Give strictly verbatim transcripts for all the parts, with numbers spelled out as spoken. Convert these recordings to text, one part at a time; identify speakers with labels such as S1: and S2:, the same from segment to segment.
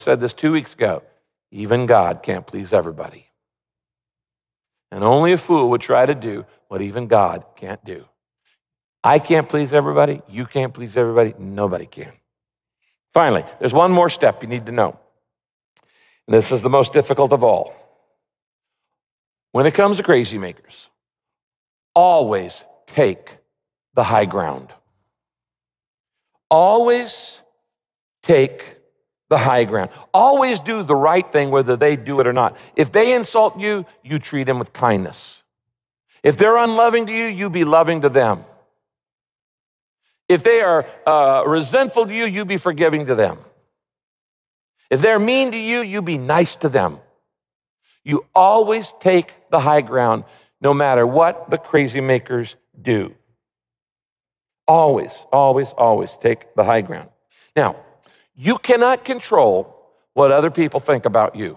S1: said this two weeks ago. Even God can't please everybody. And only a fool would try to do what even God can't do. I can't please everybody. You can't please everybody. Nobody can. Finally, there's one more step you need to know. And this is the most difficult of all. When it comes to crazy makers, always take the high ground. Always take the high ground. Always do the right thing whether they do it or not. If they insult you, you treat them with kindness. If they're unloving to you, you be loving to them. If they are uh, resentful to you, you be forgiving to them. If they're mean to you, you be nice to them. You always take the high ground no matter what the crazy makers do. Always, always, always take the high ground. Now, you cannot control what other people think about you.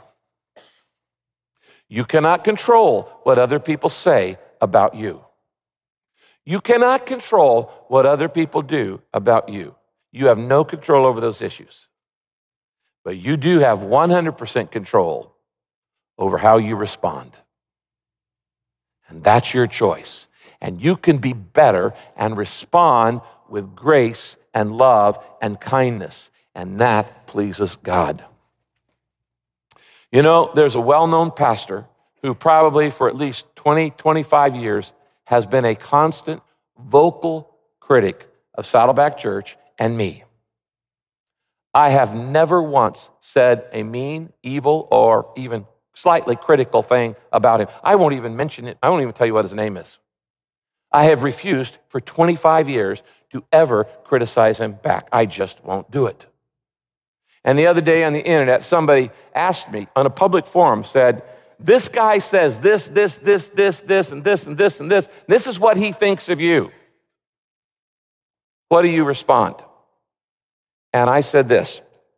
S1: You cannot control what other people say about you. You cannot control what other people do about you. You have no control over those issues. But you do have one hundred percent control over how you respond. And that's your choice. And you can be better and respond with grace and love and kindness. And that pleases God. You know, there's a well-known pastor who probably for at least twenty, twenty-five years has been a constant vocal critic of Saddleback Church and me. I have never once said a mean, evil, or even slightly critical thing about him. I won't even mention it. I won't even tell you what his name is. I have refused for twenty-five years to ever criticize him back. I just won't do it. And the other day on the internet, somebody asked me on a public forum, said, this guy says this, this, this, this, this, and this, and this, and this. This is what he thinks of you. What do you respond? And I said this,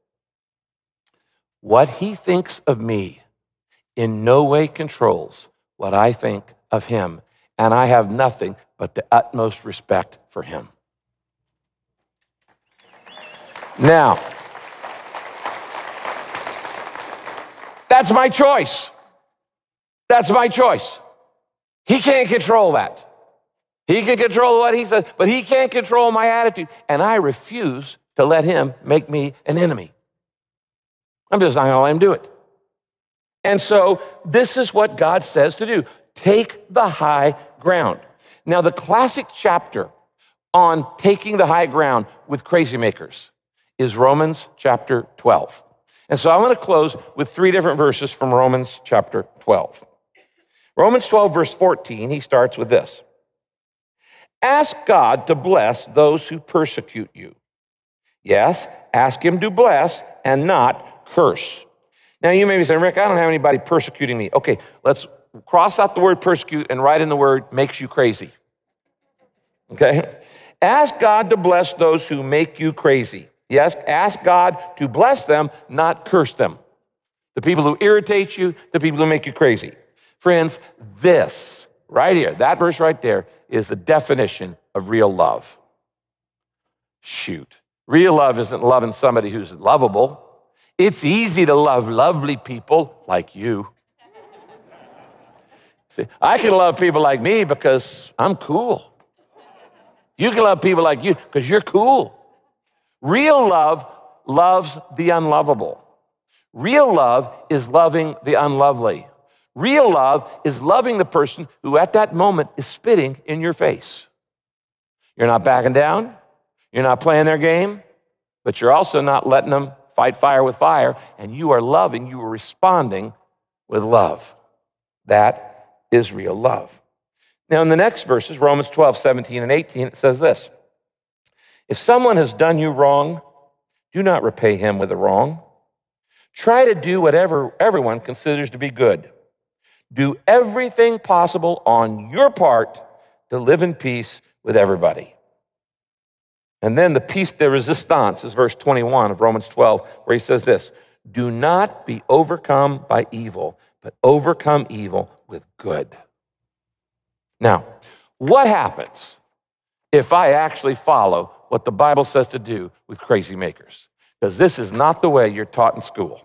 S1: what he thinks of me in no way controls what I think of him, and I have nothing but the utmost respect for him. Now, that's my choice. That's my choice. He can't control that. He can control what he says, but he can't control my attitude. And I refuse to let him make me an enemy. I'm just not going to let him do it. And so this is what God says to do. Take the high ground. Now, the classic chapter on taking the high ground with crazy makers is Romans chapter twelve. And so I want to close with three different verses from Romans chapter twelve. Romans twelve, verse fourteen, he starts with this. Ask God to bless those who persecute you. Yes, ask him to bless and not curse. Now you may be saying, Rick, I don't have anybody persecuting me. Okay, let's cross out the word persecute and write in the word makes you crazy. Okay? Ask God to bless those who make you crazy. Yes, ask God to bless them, not curse them. The people who irritate you, the people who make you crazy. Friends, this right here, that verse right there, is the definition of real love. Shoot. Real love isn't loving somebody who's lovable. It's easy to love lovely people like you. See, I can love people like me because I'm cool. You can love people like you because you're cool. Real love loves the unlovable. Real love is loving the unlovely. Real love is loving the person who at that moment is spitting in your face. You're not backing down. You're not playing their game, but you're also not letting them fight fire with fire, and you are loving, you are responding with love. That is real love. Now, in the next verses, Romans twelve, seventeen, and eighteen, it says this. If someone has done you wrong, do not repay him with a wrong. Try to do whatever everyone considers to be good. Do everything possible on your part to live in peace with everybody. And then the piece de resistance is verse twenty-one of Romans twelve, where he says this, do not be overcome by evil, but overcome evil with good. Now, what happens if I actually follow what the Bible says to do with crazy makers? because this is not the way you're taught in school.